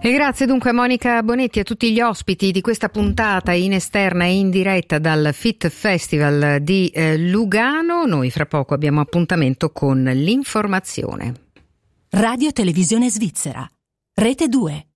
E grazie dunque a Monica Bonetti e a tutti gli ospiti di questa puntata in esterna e in diretta dal Fit Festival di Lugano. Noi fra poco abbiamo appuntamento con l'informazione. Radio Televisione Svizzera, Rete 2.